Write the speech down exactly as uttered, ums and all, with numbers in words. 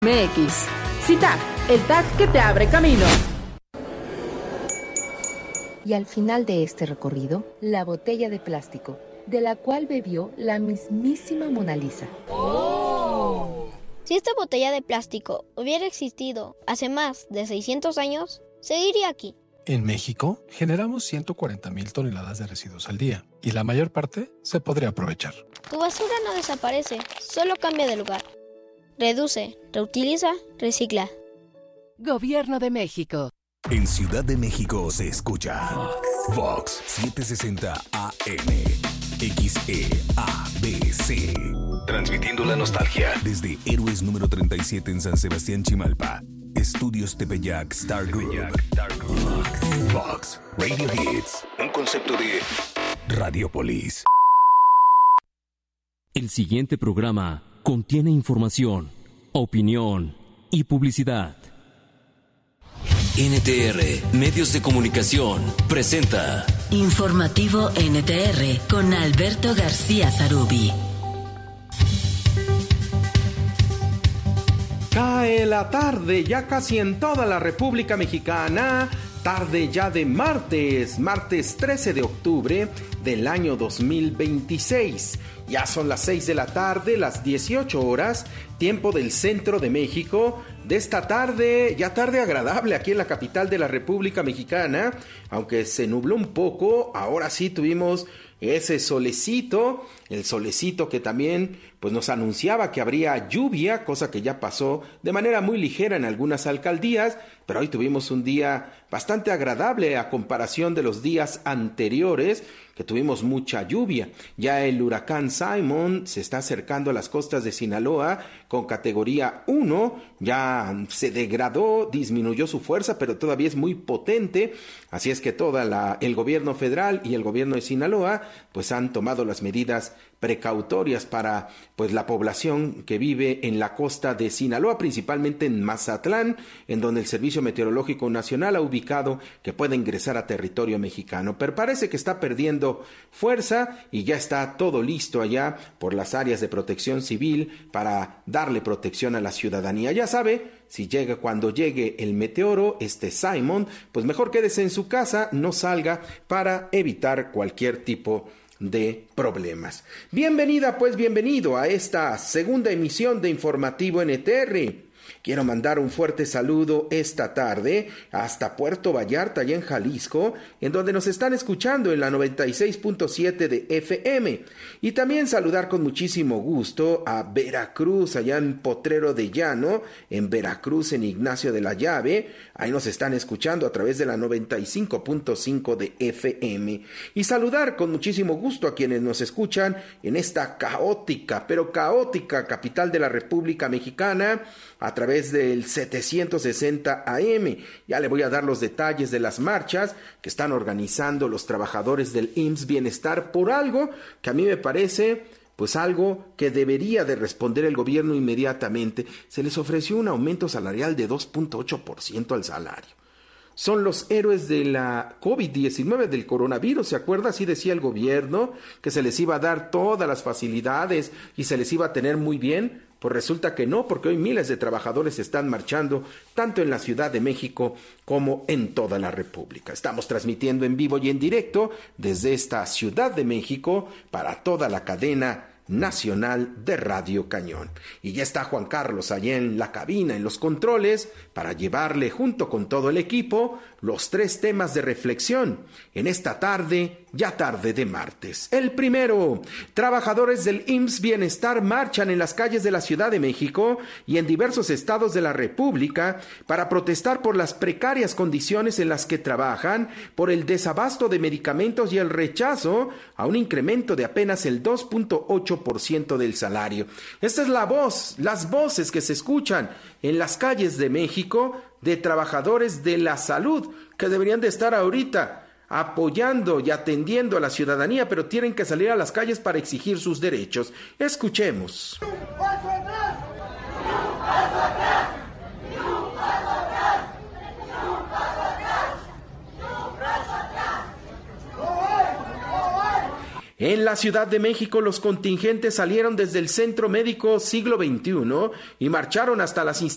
M X. CITAG, el tag que te abre camino. Y al final de este recorrido, la botella de plástico, de la cual bebió la mismísima Mona Lisa. ¡Oh! Si esta botella de plástico hubiera existido hace más de seiscientos años, seguiría aquí. En México, generamos ciento cuarenta mil toneladas de residuos al día, y la mayor parte se podría aprovechar. Tu basura no desaparece, solo cambia de lugar. Reduce, reutiliza, recicla. Gobierno de México. En Ciudad de México se escucha Vox setecientos sesenta A M, X E A B C. Transmitiendo la nostalgia desde Héroes número treinta y siete en San Sebastián, Chimalpa. Estudios Tepeyac Star Group. Vox Radio Hits, un concepto de Radiopolis. El siguiente programa contiene información, opinión y publicidad. N T R, Medios de Comunicación, presenta Informativo N T R con Alberto García Zarubi. Cae la tarde ya casi en toda la República Mexicana. Tarde ya de martes, martes trece de octubre del año dos mil veintiséis. Ya son las seis de la tarde, las dieciocho horas, tiempo del centro de México. De esta tarde, ya tarde agradable aquí en la capital de la República Mexicana. Aunque se nubló un poco, ahora sí tuvimos ese solecito, el solecito que también pues nos anunciaba que habría lluvia, cosa que ya pasó de manera muy ligera en algunas alcaldías, pero hoy tuvimos un día bastante agradable a comparación de los días anteriores, que tuvimos mucha lluvia. Ya el huracán Simon se está acercando a las costas de Sinaloa con categoría uno, ya se degradó, disminuyó su fuerza, pero todavía es muy potente, así es que toda la, el gobierno federal y el gobierno de Sinaloa pues han tomado las medidas precautorias para pues la población que vive en la costa de Sinaloa, principalmente en Mazatlán, en donde el Servicio Meteorológico Nacional ha ubicado que puede ingresar a territorio mexicano, pero parece que está perdiendo fuerza y ya está todo listo allá por las áreas de protección civil para darle protección a la ciudadanía. Ya sabe, si llega cuando llegue el meteoro, este Simon, pues mejor quédese en su casa, no salga para evitar cualquier tipo de problemas. Bienvenida, pues bienvenido a esta segunda emisión de Informativo N T R. Quiero mandar un fuerte saludo esta tarde hasta Puerto Vallarta, allá en Jalisco, en donde nos están escuchando en la noventa y seis punto siete de F M. Y también saludar con muchísimo gusto a Veracruz, allá en Potrero de Llano, en Veracruz, en Ignacio de la Llave. Ahí nos están escuchando a través de la noventa y cinco punto cinco de F M. Y saludar con muchísimo gusto a quienes nos escuchan en esta caótica, pero caótica capital de la República Mexicana, a través del setecientos sesenta A M. Ya le voy a dar los detalles de las marchas que están organizando los trabajadores del I M S S Bienestar por algo que a mí me parece pues algo que debería de responder el gobierno inmediatamente. Se les ofreció un aumento salarial de dos punto ocho por ciento al salario. Son los héroes de la COVID diecinueve, del coronavirus, ¿se acuerda? Así decía el gobierno, que se les iba a dar todas las facilidades y se les iba a tener muy bien. Pues resulta que no, porque hoy miles de trabajadores están marchando, tanto en la Ciudad de México como en toda la República. Estamos transmitiendo en vivo y en directo desde esta Ciudad de México para toda la cadena nacional de Radio Cañón. Y ya está Juan Carlos allá en la cabina, en los controles, para llevarle junto con todo el equipo los tres temas de reflexión en esta tarde, ya tarde de martes. El primero, trabajadores del I M S S Bienestar marchan en las calles de la Ciudad de México y en diversos estados de la República para protestar por las precarias condiciones en las que trabajan, por el desabasto de medicamentos y el rechazo a un incremento de apenas el dos punto ocho por ciento del salario. Esta es la voz, las voces que se escuchan en las calles de México de trabajadores de la salud que deberían de estar ahorita apoyando y atendiendo a la ciudadanía, pero tienen que salir a las calles para exigir sus derechos. Escuchemos. ¡Un paso atrás! ¡Un paso atrás! ¡Un paso atrás! ¡Un paso atrás! ¡Un paso atrás! ¡No hay! ¡No hay! En la Ciudad de México, los contingentes salieron desde el Centro Médico Siglo veintiuno y marcharon hasta las instalaciones